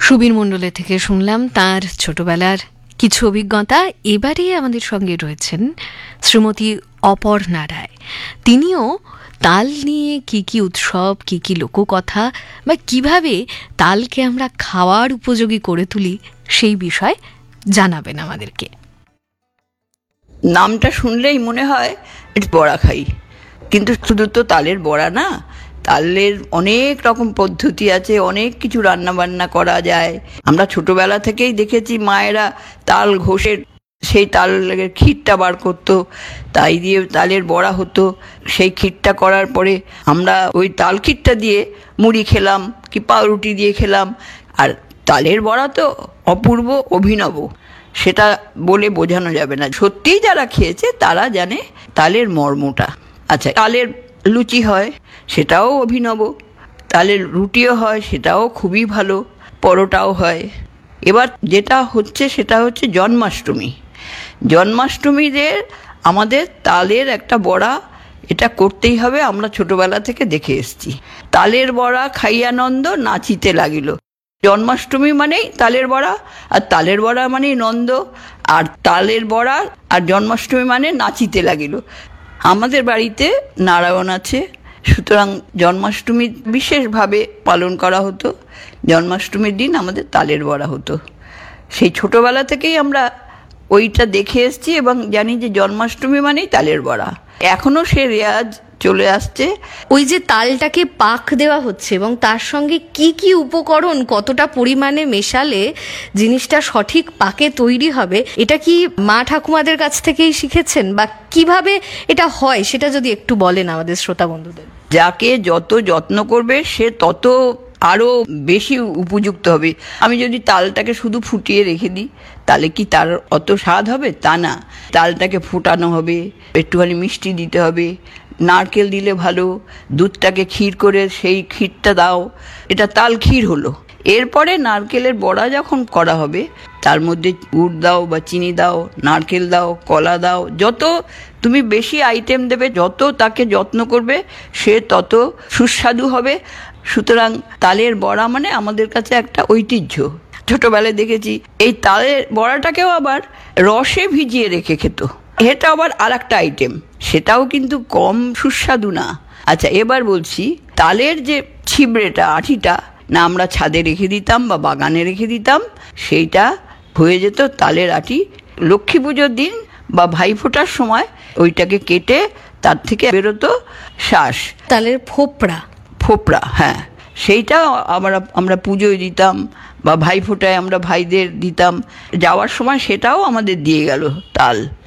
সুবীর মণ্ডলের থেকে শুনলাম তার ছোটবেলার কিছু অভিজ্ঞতা। এবারে আমাদের সঙ্গে রয়েছেন শ্রীমতী অপর্ণা রায়। তিনিও তাল নিয়ে কি কি উৎসব, কি কি লোককথা বা কিভাবে তালকে আমরা খাওয়ার উপযোগী করে তুলি সেই বিষয় জানাবেন আমাদেরকে। নামটা শুনলেই মনে হয় বড়া খাই, কিন্তু শুধু তো তালের বড়া না, তালের অনেক রকম পদ্ধতি আছে, অনেক কিছু রান্না বান্না করা যায়। আমরা ছোটবেলা থেকেই দেখেছি মায়েরা তাল ঘষে সেই তালের ক্ষীরটা বার করতো, তাই দিয়ে তালের বড়া হতো। সেই ক্ষীরটা করার পরে আমরা ওই তাল ক্ষীরটা দিয়ে মুড়ি খেলাম কি পাউরুটি দিয়ে খেলাম। আর তালের বড়া তো অপূর্ব, অভিনব, সেটা বলে বোঝানো যাবে না। সত্যিই যারা খেয়েছে তারা জানে তালের মর্মটা। আচ্ছা, তালের লুচি হয়, সেটাও অভিনব। তালের রুটিও হয়, সেটাও খুবই ভালো। পরোটাও হয়। এবার যেটা হচ্ছে সেটা হচ্ছে জন্মাষ্টমী। জন্মাষ্টমীদের আমাদের তালের একটা বড়া এটা করতেই হবে, আমরা ছোটবেলা থেকে দেখে এসেছি। তালের বড়া খাইয়া নন্দ নাচিতে লাগিল। জন্মাষ্টমী মানেই তালের বড়া, আর তালের বড়া মানেই নন্দ, আর তালের বড়া আর জন্মাষ্টমী মানে নাচিতে লাগিল। আমাদের বাড়িতে নারায়ণ আছে, সুতরাং জন্মাষ্টমী বিশেষভাবে পালন করা হতো। জন্মাষ্টমীর দিন আমাদের তালের বড়া হতো। সেই ছোটবেলা থেকেই আমরা ওইটা দেখে এসেছি এবং জানি যে জন্মাষ্টমী মানেই তালের বড়া। এখনো সে রেওয়াজ চলে আসছে। ওই যে তালটাকে পাক দেওয়া হচ্ছে এবং তার সঙ্গে কি কি উপকরণ কতটা পরিমাণে মেশালে জিনিসটা সঠিক পাকে তৈরি হবে, এটা কি মা ঠাকুমাদের কাছ থেকেই শিখেছেন বা কিভাবে এটা হয় সেটা যদি একটু বলেন আমাদের শ্রোতা বন্ধুদের। যাকে যত যত্ন করবে সে তত আরো বেশি উপযুক্ত হবে। আমি যদি তালটাকে শুধু ফুটিয়ে রেখে দিই তাহলে কি তার অত স্বাদ হবে? তা না, তালটাকে ফোটানো হবে, একটুখানি মিষ্টি দিতে হবে, নারকেল দিলে ভালো, দুধটাকে ক্ষীর করে সেই ক্ষীরটা দাও, এটা তাল ক্ষীর হলো। এরপরে নারকেলের বড়া যখন করা হবে তার মধ্যে গুড় দাও বা চিনি দাও, নারকেল দাও, কলা দাও, যত তুমি বেশি আইটেম দেবে, যত তাকে যত্ন করবে সে তত সুস্বাদু হবে। সুতরাং তালের বড়া মানে আমাদের কাছে একটা ঐতিহ্য। ছোটবেলায় দেখেছি এই তালের বড়াটাকেও আবার রসে ভিজিয়ে রেখে খেত। এটা আবার আর একটা আইটেম, সেটাও কিন্তু কম সুস্বাদু না। আচ্ছা, এবার বলছি তালের যে ছিবড়েটা, আঠিটা না আমরা ছাদে রেখে দিতাম বা বাগানে রেখে দিতাম, সেইটা হয়ে যেত তালের আঠি। লক্ষ্মী পুজোর দিন বা ভাইফোঁটার সময় ওইটাকে কেটে তার থেকে বেরোতো শাঁস, তালের ফোপড়া। ফোপড়া, হ্যাঁ, সেইটা আমরা পুজোয় দিতাম বা ভাইফোঁটায় আমরা ভাইদের দিতাম। যাওয়ার সময় সেটাও আমাদের দিয়ে গেল তাল।